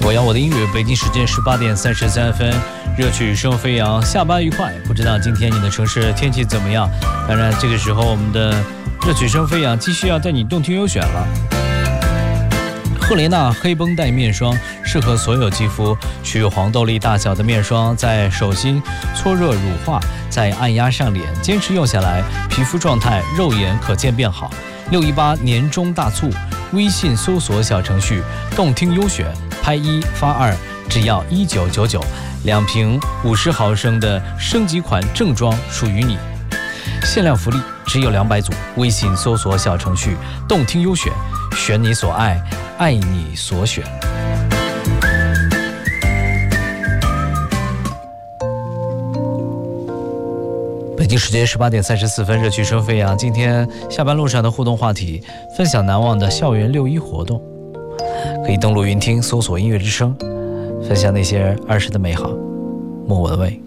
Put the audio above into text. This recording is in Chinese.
我要我的音乐，北京时间18点33分，热曲声飞扬，下班愉快。不知道今天你的城市天气怎么样？当然，这个时候我们的热曲声飞扬继续要带你动听优选了。赫莲娜黑绷带面霜适合所有肌肤，取黄豆粒大小的面霜，在手心搓热乳化，再按压上脸，坚持用下来，皮肤状态肉眼可见变好。618年终大促，微信搜索小程序动听优选，拍1发2，只要1999，2瓶50毫升的升级款正装属于你，限量福利只有200组，微信搜索小程序动听优选，选你所爱，爱你所选。北京时间18点34分，热曲声飞扬。今天下班路上的互动话题，分享难忘的校园6·1活动，可以登录云听搜索音乐之声，分享那些儿时的美好。莫文蔚。